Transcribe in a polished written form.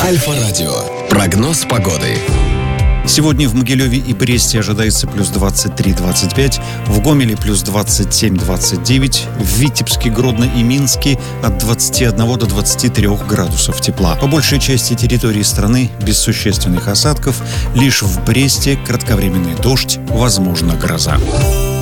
Альфа-радио. Прогноз погоды. Сегодня в Могилеве и Бресте ожидается плюс 23-25, в Гомеле плюс 27-29, в Витебске, Гродно и Минске от 21 до 23 градусов тепла. По большей части территории страны без существенных осадков, лишь в Бресте кратковременный дождь, возможно гроза.